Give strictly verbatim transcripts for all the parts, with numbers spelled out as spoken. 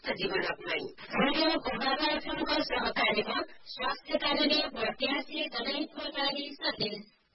जीवन अपनाई रेडियो पूर्वाधारको सहकारीमा स्वास्थ्य कार्यालय भर्तियासी जनहितको लागि सन्देश।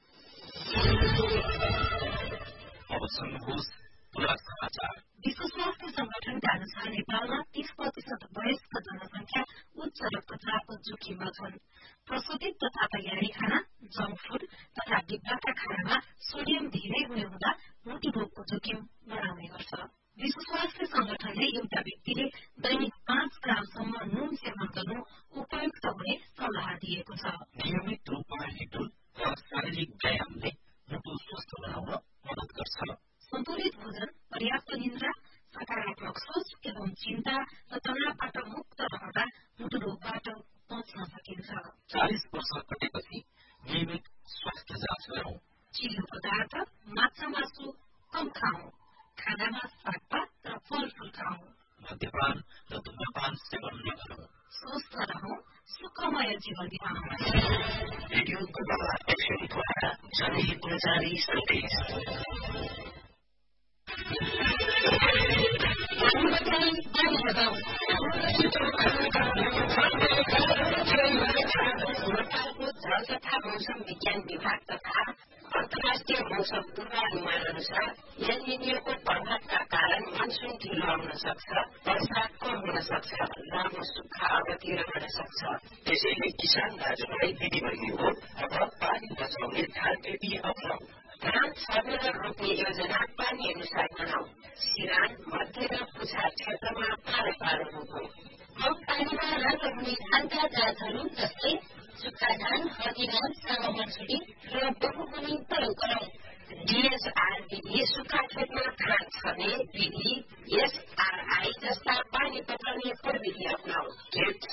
अब सुन्नुहोस् पुरा समाचार। विश्व स्वास्थ्य संगठनका अनुसार नेपालमा तीस प्रतिशत वयस्क जनसंख्या उच्च रक्तचापको जोखिममा छन्। प्रशोधित तथा तयारी खाना, जंक फूड तथा डिब्बाका खानामा सोडियम धेरै हुने हुँदा मुटु रोगको जोखिम बढाउने गर्छ। विश्व स्वास्थ्य संगठनले एउटा व्यक्तिले दैनिक पाँच ग्रामसम्म नुन सेवन गर्नु उपयुक्त हुने सल्लाह दिएको छ। नियमित रूपमा हिँड्नु र शारीरिक व्यायामले मुटु स्वस्थ बनाउन मद्दत गर्छ। सन्तुलित भोजन, पर्याप्त निद्रा, सकारात्मक सोच एवं चिन्ता र तनावबाट मुक्त रहँदा मुटु रोगबाट बच्न सकिन्छ। चालिस वर्ष कटेपछि नियमित स्वास्थ्य जाँच गरौं। चिल्लो पदार्थ, माछा मासु कम खाऊ। खानामा सागपात र फलफूल खाऊ। मद्यपान र धुम्रपान सेवन नगरौं। स्वस्थ रहौं, सुखमय जीवन बिताउँ। रेडियो गोपाला एफएमद्वारा जनहितमा जारी सन्देश। जल तथा मौसम विज्ञान विभाग तथा अन्तर्राष्ट्रिय मौसम पूर्वानुमान अनुसार एलनिनियोको प्रभावका कारण मनसुन ढिलो आउन सक्छ, वर्षा कम हुन सक्छ, लामो सुक्खा अवधि रहन सक्छ। त्यसैले किसान दाजुभाइ दिदीबहिनीहरू अब पानी बचाउने धान खेती अपनाऊ। धान छर्ने र रोप्ने योजना पानी अनुसार बनाऊ। सिरान, मध्य र पुछार क्षेत्रमा पारो पारो रोपौं। कम पानीमा राम्रो हुने धानका जातहरू जस्तै सुक्खा धान, हर्दी धान, सानो मसुरी र बहुमुनी प्रयोग गरौं। डीएसआर विधि सुक्खा खेतमा धान छर्ने विधि, एसआरआई जस्ता पानी पठाउने प्रविधि अपनाऊ। खेत